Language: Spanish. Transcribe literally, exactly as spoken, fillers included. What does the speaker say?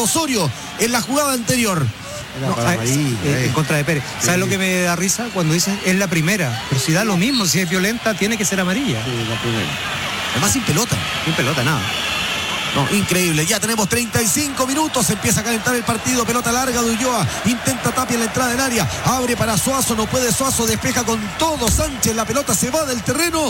Osorio en la jugada anterior. No, es, eh, en contra de Pérez. ¿Sabes sí. lo que me da risa? Cuando dice es la primera. Pero si da lo mismo, si es violenta, tiene que ser amarilla. Sí, la primera. Además sin pelota. Sin pelota, nada. No, increíble, ya tenemos treinta y cinco minutos, empieza a calentar el partido, pelota larga de Ulloa, intenta Tapia en la entrada del área, abre para Suazo, no puede Suazo, despeja con todo Sánchez, la pelota se va del terreno.